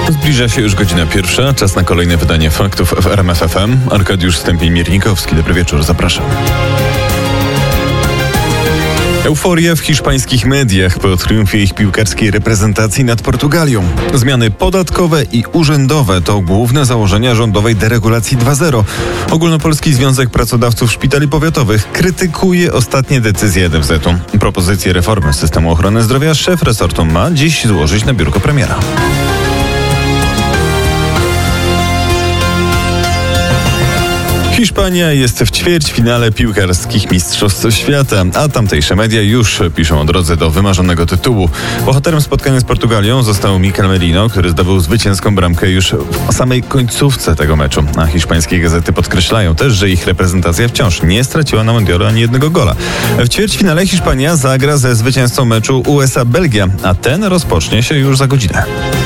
Zbliża się już godzina 1. Czas na kolejne wydanie faktów w RMF FM. Arkadiusz Stępień-Miernikowski. Dobry wieczór, zapraszam. Euforia w hiszpańskich mediach po triumfie ich piłkarskiej reprezentacji nad Portugalią. Zmiany podatkowe i urzędowe to główne założenia rządowej deregulacji 2.0. Ogólnopolski Związek Pracodawców Szpitali Powiatowych krytykuje ostatnie decyzje NFZ-u. Propozycję reformy systemu ochrony zdrowia szef resortu ma dziś złożyć na biurko premiera. Hiszpania jest w ćwierćfinale piłkarskich Mistrzostw Świata, a tamtejsze media już piszą o drodze do wymarzonego tytułu. Bohaterem spotkania z Portugalią został Mikel Merino, który zdobył zwycięską bramkę już w samej końcówce tego meczu. A hiszpańskie gazety podkreślają też, że ich reprezentacja wciąż nie straciła na mundialu ani jednego gola. W ćwierćfinale Hiszpania zagra ze zwycięzcą meczu USA-Belgia, a ten rozpocznie się już za godzinę.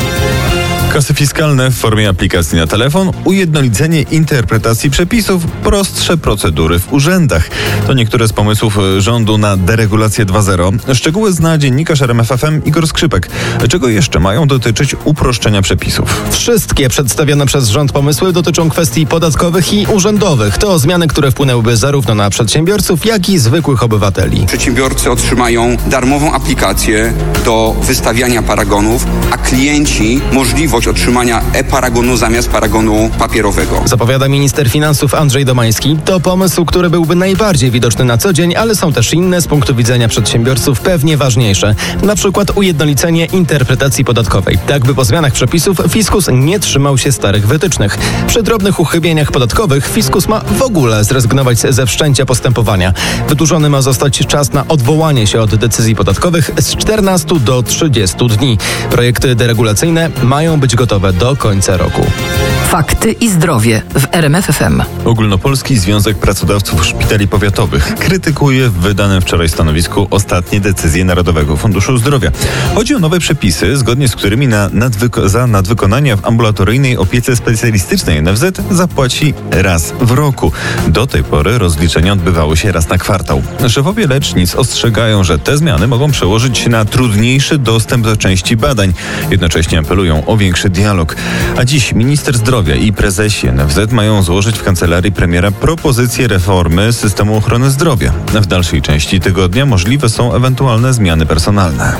Kasy fiskalne w formie aplikacji na telefon, ujednolicenie interpretacji przepisów, prostsze procedury w urzędach. To niektóre z pomysłów rządu na deregulację 2.0. Szczegóły zna dziennikarz RMF FM Igor Skrzypek. Czego jeszcze mają dotyczyć uproszczenia przepisów? Wszystkie przedstawione przez rząd pomysły dotyczą kwestii podatkowych i urzędowych. To zmiany, które wpłynęłyby zarówno na przedsiębiorców, jak i zwykłych obywateli. Przedsiębiorcy otrzymają darmową aplikację do wystawiania paragonów, a klienci możliwość otrzymania e-paragonu zamiast paragonu papierowego. Zapowiada minister finansów Andrzej Domański. To pomysł, który byłby najbardziej widoczny na co dzień, ale są też inne z punktu widzenia przedsiębiorców pewnie ważniejsze. Na przykład ujednolicenie interpretacji podatkowej. Tak by po zmianach przepisów fiskus nie trzymał się starych wytycznych. Przy drobnych uchybieniach podatkowych fiskus ma w ogóle zrezygnować ze wszczęcia postępowania. Wydłużony ma zostać czas na odwołanie się od decyzji podatkowych z 14 do 30 dni. Projekty deregulacyjne mają być gotowe do końca roku. Fakty i zdrowie w RMF FM. Ogólnopolski Związek Pracodawców Szpitali Powiatowych krytykuje w wydanym wczoraj stanowisku ostatnie decyzje Narodowego Funduszu Zdrowia. Chodzi o nowe przepisy, zgodnie z którymi za nadwykonania w ambulatoryjnej opiece specjalistycznej NFZ zapłaci raz w roku. Do tej pory rozliczenia odbywały się raz na kwartał. Szefowie lecznic ostrzegają, że te zmiany mogą przełożyć się na trudniejszy dostęp do części badań. Jednocześnie apelują o większy dialog. A dziś minister zdrowia i prezesi NFZ mają złożyć w kancelarii premiera propozycję reformy systemu ochrony zdrowia. W dalszej części tygodnia możliwe są ewentualne zmiany personalne.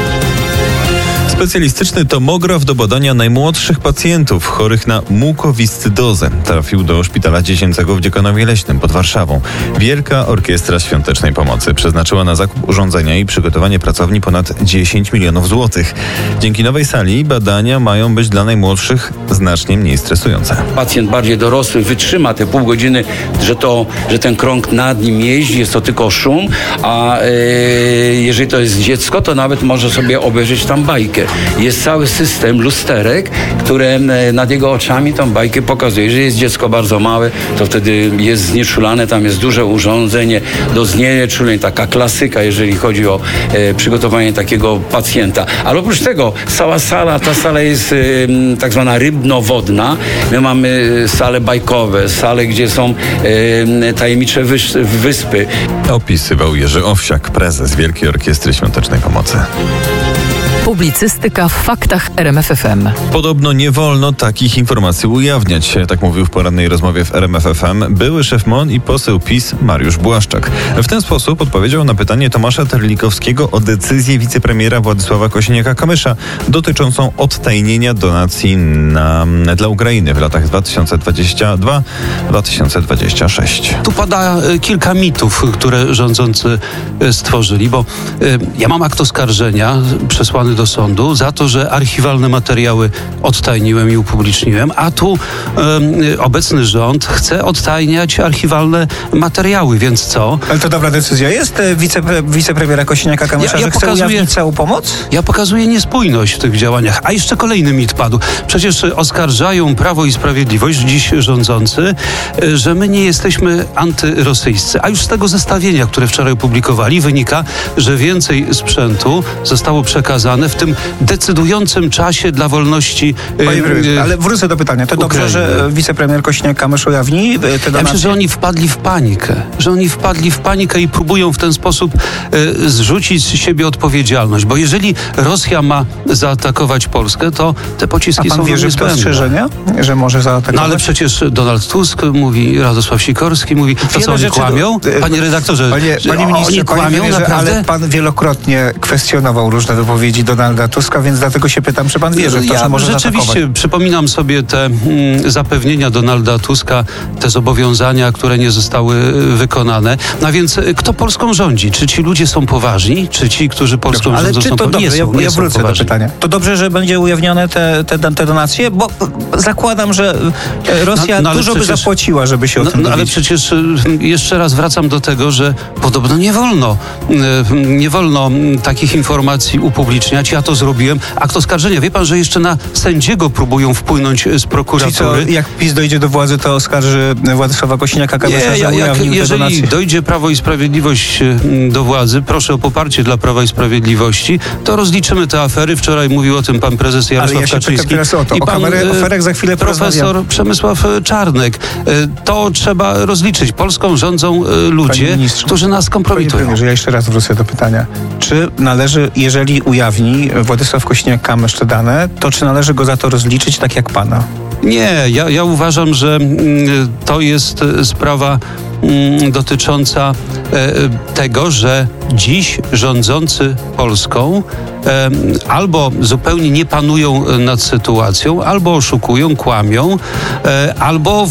Specjalistyczny tomograf do badania najmłodszych pacjentów chorych na mukowiscydozę trafił do Szpitala Dziecięcego w Dziekonowie Leśnym pod Warszawą. Wielka Orkiestra Świątecznej Pomocy przeznaczyła na zakup urządzenia i przygotowanie pracowni ponad 10 milionów złotych. Dzięki nowej sali badania mają być dla najmłodszych znacznie mniej stresujące. Pacjent bardziej dorosły wytrzyma te pół godziny, że ten krąg nad nim jeździ, jest to tylko szum, a jeżeli to jest dziecko, to nawet może sobie obejrzeć tam bajkę. Jest cały system lusterek, które nad jego oczami tą bajkę pokazuje. Jeżeli jest dziecko bardzo małe, to wtedy jest znieczulane, tam jest duże urządzenie do znieczuleń, taka klasyka, jeżeli chodzi o przygotowanie takiego pacjenta. Ale oprócz tego cała sala, ta sala jest tak zwana rybnowodna. My mamy sale bajkowe, sale, gdzie są tajemnicze wyspy. Opisywał Jerzy Owsiak, prezes Wielkiej Orkiestry Świątecznej Pomocy. Publicystyka w faktach RMF FM. Podobno nie wolno takich informacji ujawniać, tak mówił w porannej rozmowie w RMF FM były szef MON i poseł PiS Mariusz Błaszczak. W ten sposób odpowiedział na pytanie Tomasza Terlikowskiego o decyzję wicepremiera Władysława Kosiniaka-Kamysza dotyczącą odtajnienia donacji dla Ukrainy w latach 2022-2026. Tu pada kilka mitów, które rządzący stworzyli, bo ja mam akt oskarżenia przesłany do sądu za to, że archiwalne materiały odtajniłem i upubliczniłem, a tu obecny rząd chce odtajniać archiwalne materiały, więc co? Ale to dobra decyzja jest? Wicepremiera Kosiniaka-Kamysza, że chce ujawnić całą pomoc? Ja pokazuję niespójność w tych działaniach. A jeszcze kolejny mit padł. Przecież oskarżają Prawo i Sprawiedliwość, dziś rządzący, że my nie jesteśmy antyrosyjscy. A już z tego zestawienia, które wczoraj publikowali, wynika, że więcej sprzętu zostało przekazane zrealizowane w tym decydującym czasie dla wolności. Panie premierze, ale wrócę do pytania. To dobrze, że wicepremier Kosiniak-Kamysz ujawni te donacje? Ja myślę, że oni wpadli w panikę i próbują w ten sposób zrzucić z siebie odpowiedzialność, bo jeżeli Rosja ma zaatakować Polskę, to te pociski są niezbędne. A pan wierzy w te ostrzeżenia, że może zaatakować? No ale przecież Donald Tusk mówi, Radosław Sikorski mówi, to co oni kłamią? Panie redaktorze, panie ministrze, oni kłamią, naprawdę? Ale pan wielokrotnie kwestionował różne wypowiedzi Donalda Tuska, więc dlatego się pytam, czy pan wierzy w to, że może rzeczywiście zaatakować? Przypominam sobie te zapewnienia Donalda Tuska, te zobowiązania, które nie zostały wykonane. No więc kto Polską rządzi? Czy ci ludzie są poważni? Czy ci, którzy Polską rządzą, są poważni? Ja wrócę do pytania. To dobrze, że będzie ujawnione te donacje? Bo zakładam, że Rosja dużo by zapłaciła, żeby się o tym dowiedzieć. Ale przecież jeszcze raz wracam do tego, że podobno nie wolno takich informacji upubliczniać. Ja to zrobiłem. Akt oskarżenia. Wie pan, że jeszcze na sędziego próbują wpłynąć z prokuratury. Czyli co, jak PiS dojdzie do władzy, to oskarży Władysława Kosiniaka-Kamysza, że ujawnił te donacje? Jeżeli dojdzie Prawo i Sprawiedliwość do władzy, proszę o poparcie dla Prawa i Sprawiedliwości, to rozliczymy te afery. Wczoraj mówił o tym pan prezes Jarosław Kaczyński teraz o to. i pan aferach za chwilę profesor Przemysław Czarnek. To trzeba rozliczyć. Polską rządzą ludzie, którzy nas kompromitują. Ja jeszcze raz wrócę do pytania. Czy należy, jeżeli ujawni Władysław Kosiniak-Kamysz te dane, to czy należy go za to rozliczyć tak jak pana? Nie, ja uważam, że to jest sprawa dotycząca tego, że dziś rządzący Polską albo zupełnie nie panują nad sytuacją, albo oszukują, kłamią, albo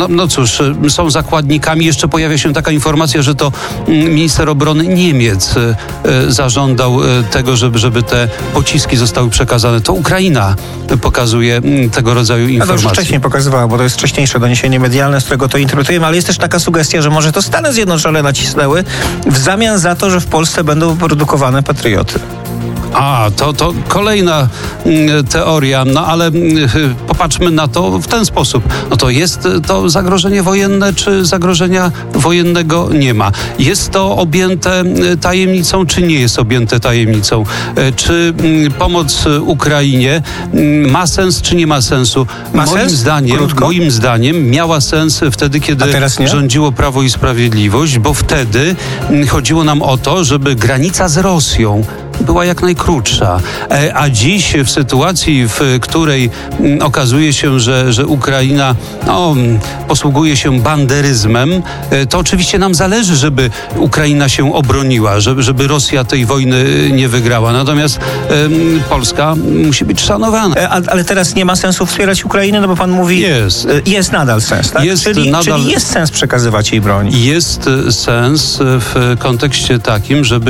są zakładnikami. Jeszcze pojawia się taka informacja, że to minister obrony Niemiec zażądał tego, żeby te pociski zostały przekazane. To Ukraina pokazuje tego rodzaju informacje. To już wcześniej pokazywała, bo to jest wcześniejsze doniesienie medialne, z którego to interpretujemy, ale jest też taka sugestia, że może to Stany Zjednoczone nacisnęły w zamian za to, że w Polsce będą produkowane patrioty. To kolejna teoria, ale popatrzmy na to w ten sposób. To jest to zagrożenie wojenne, czy zagrożenia wojennego nie ma? Jest to objęte tajemnicą, czy nie jest objęte tajemnicą? Czy pomoc Ukrainie ma sens, czy nie ma sensu? Moim zdaniem miała sens wtedy, kiedy rządziło Prawo i Sprawiedliwość, bo wtedy chodziło nam o to, żeby granica z Rosją była jak najkrótsza. A dziś w sytuacji, w której okazuje się, że Ukraina posługuje się banderyzmem, to oczywiście nam zależy, żeby Ukraina się obroniła, żeby Rosja tej wojny nie wygrała. Natomiast Polska musi być szanowana. Ale teraz nie ma sensu wspierać Ukrainy, no bo pan mówi... Jest nadal sens, tak? Czyli jest sens przekazywać jej broń. Jest sens w kontekście takim, żeby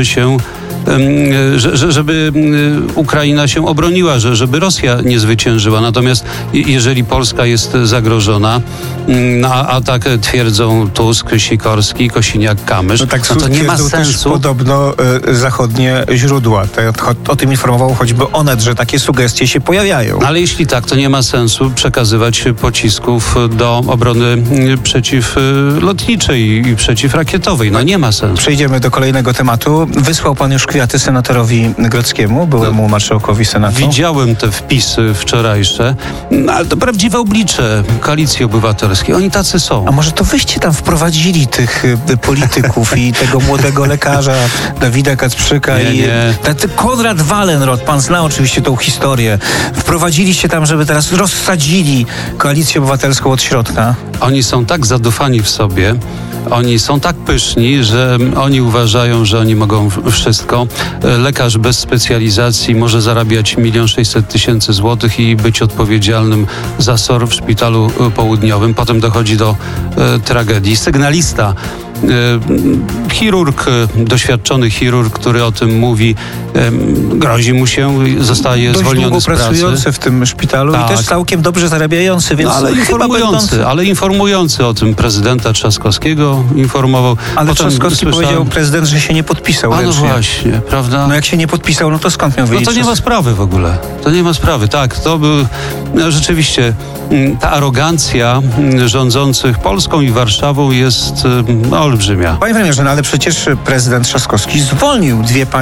Ukraina się obroniła, żeby Rosja nie zwyciężyła. Natomiast jeżeli Polska jest zagrożona, a tak twierdzą Tusk, Sikorski, Kosiniak-Kamysz, to nie ma sensu. Podobno zachodnie źródła. O tym informował choćby Onet, że takie sugestie się pojawiają. Ale jeśli tak, to nie ma sensu przekazywać pocisków do obrony przeciwlotniczej i przeciwrakietowej. Nie ma sensu. Przejdziemy do kolejnego tematu. Wysłał pan już kwiaty senatorowi Grodzkiemu, byłemu marszałkowi Senatu? Widziałem te wpisy wczorajsze, ale to prawdziwe oblicze Koalicji Obywatelskiej. Oni tacy są. A może to wyście tam wprowadzili tych polityków i tego młodego lekarza Dawida Kacprzyka Konrad Wallenrod, pan zna oczywiście tą historię. Wprowadziliście tam, żeby teraz rozsadzili Koalicję Obywatelską od środka. Oni są tak zadufani w sobie, oni są tak pyszni, że oni uważają, że oni mogą wszystko. Lekarz bez specjalizacji może zarabiać 1 600 000 złotych i być odpowiedzialnym za SOR w szpitalu południowym. Potem dochodzi do tragedii. Sygnalista, chirurg, doświadczony chirurg, który o tym mówi, grozi mu się, zostaje zwolniony z pracy. Pracujący w tym szpitalu i też całkiem dobrze zarabiający, więc ale informujący o tym prezydenta Trzaskowskiego informował. Ale Trzaskowski powiedział prezydent, że się nie podpisał. No właśnie, prawda? Jak się nie podpisał, to skąd miał wiedzieć? To nie ma sprawy w ogóle. To nie ma sprawy. Tak, to był rzeczywiście ta arogancja rządzących Polską i Warszawą jest olbrzymia. Panie premierze, no ale przecież prezydent Trzaskowski zwolnił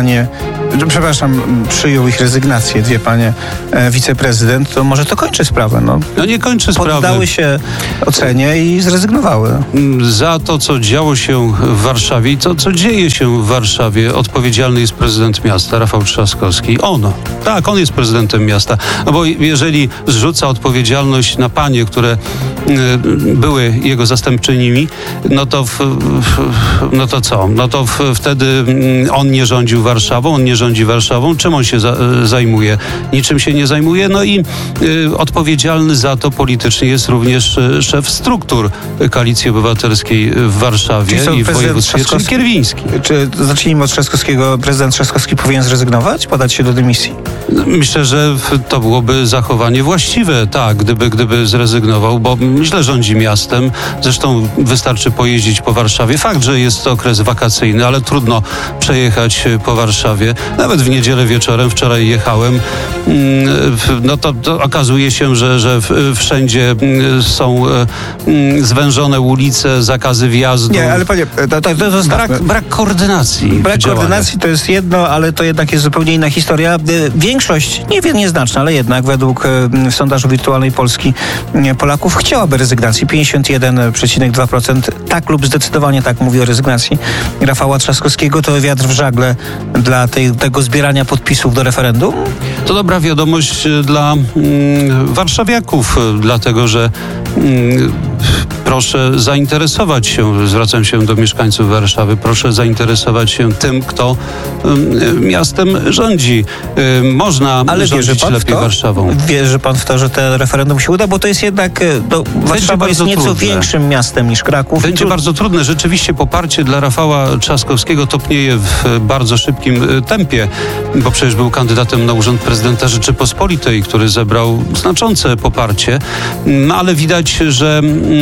przyjął ich rezygnację, dwie panie wiceprezydent, to może to kończy sprawę. No nie kończy sprawy. Poddały się ocenie i zrezygnowały. Za to, co działo się w Warszawie i to, co dzieje się w Warszawie, odpowiedzialny jest prezydent miasta, Rafał Trzaskowski. On jest prezydentem miasta. No bo jeżeli zrzuca odpowiedzialność na panie, które były jego zastępczyniami, wtedy on nie rządził Warszawą, on nie rządzi Warszawą. Czym on się zajmuje? Niczym się nie zajmuje. No i odpowiedzialny za to politycznie jest również szef struktur Koalicji Obywatelskiej w Warszawie i w województwie, czyli Kierwiński. Czy zacznijmy od Trzaskowskiego. Prezydent Trzaskowski powinien zrezygnować? Podać się do dymisji? Myślę, że to byłoby zachowanie właściwe, tak, gdyby zrezygnował, bo źle rządzi miastem. Zresztą wystarczy pojeździć po Warszawie. Fakt, że jest to okres wakacyjny, ale trudno przejechać po Warszawie. Nawet w niedzielę wieczorem, wczoraj jechałem, to okazuje się, że wszędzie są zwężone ulice, zakazy wjazdu. Nie, ale panie, brak koordynacji. Brak koordynacji to jest jedno, ale to jednak jest zupełnie inna historia. Większość, nieznaczna, ale jednak według sondażu Wirtualnej Polski Polaków chciałaby rezygnacji. 51,2% tak lub zdecydowanie tak mówi o rezygnacji Rafała Trzaskowskiego. To wiatr w żagle dla tego zbierania podpisów do referendum? To dobra wiadomość dla warszawiaków, dlatego że proszę zainteresować się, zwracam się do mieszkańców Warszawy, proszę zainteresować się tym, kto miastem rządzi. Można rządzić lepiej Warszawą. Wierzy pan w to, że to referendum się uda? Bo to jest jednak, Warszawa jest nieco większym miastem niż Kraków. Będzie bardzo trudne. Rzeczywiście poparcie dla Rafała Trzaskowskiego topnieje w bardzo szybkim tempie, bo przecież był kandydatem na urząd prezydenta Rzeczypospolitej, który zebrał znaczące poparcie, ale widać, że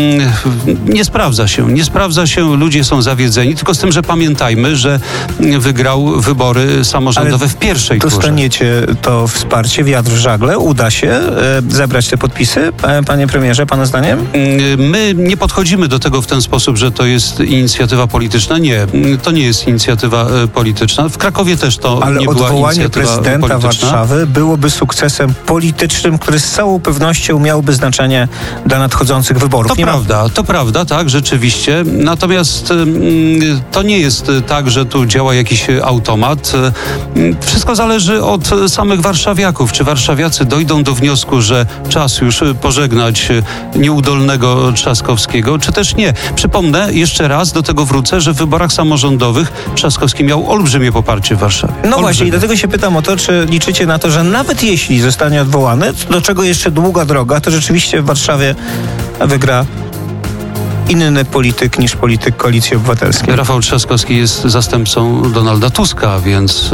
nie sprawdza się, ludzie są zawiedzeni, tylko z tym, że pamiętajmy, że wygrał wybory samorządowe w pierwszej turze. Dostaniecie to wsparcie, wiatr w żagle, uda się zebrać te podpisy, panie premierze, pana zdaniem? My nie podchodzimy do tego w ten sposób, że to jest inicjatywa polityczna. Nie, to nie jest inicjatywa polityczna. W Krakowie też to nie była inicjatywa polityczna. Ale odwołanie prezydenta Warszawy byłoby sukcesem politycznym, który z całą pewnością miałby znaczenie dla nadchodzących wyborów. To prawda, tak, rzeczywiście. Natomiast to nie jest tak, że tu działa jakiś automat. Wszystko zależy od samych warszawiaków. Czy warszawiacy dojdą do wniosku, że czas już pożegnać nieudolnego Trzaskowskiego, czy też nie. Przypomnę, jeszcze raz do tego wrócę, że w wyborach samorządowych Trzaskowski miał olbrzymie poparcie w Warszawie. Właśnie i dlatego się pytam o to, czy liczycie na to, że nawet jeśli zostanie odwołany, do czego jeszcze długa droga, to rzeczywiście w Warszawie wygra inny polityk niż polityk Koalicji Obywatelskiej. Rafał Trzaskowski jest zastępcą Donalda Tuska, więc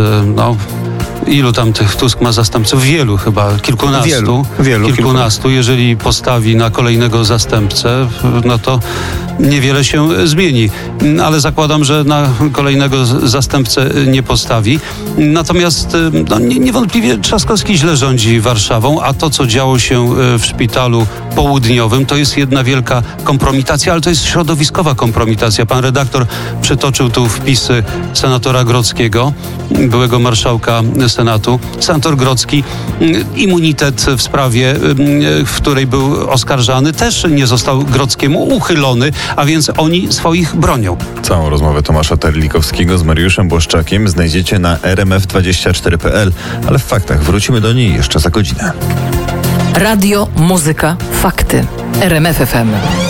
ilu tam tych Tusk ma zastępców? Wielu chyba, kilkunastu. Jeżeli postawi na kolejnego zastępcę, to niewiele się zmieni. Ale zakładam, że na kolejnego zastępcę nie postawi. Natomiast niewątpliwie Trzaskowski źle rządzi Warszawą, a to, co działo się w szpitalu południowym, to jest jedna wielka kompromitacja, ale to jest środowiskowa kompromitacja. Pan redaktor przytoczył tu wpisy senatora Grodzkiego, byłego marszałka Senatu. Senator Grodzki, immunitet w sprawie, w której był oskarżany, też nie został Grodzkiemu uchylony, a więc oni swoich bronią. Całą rozmowę Tomasza Terlikowskiego z Mariuszem Błaszczakiem znajdziecie na rmf24.pl, ale w faktach wrócimy do niej jeszcze za godzinę. Radio, muzyka, fakty. RMF FM.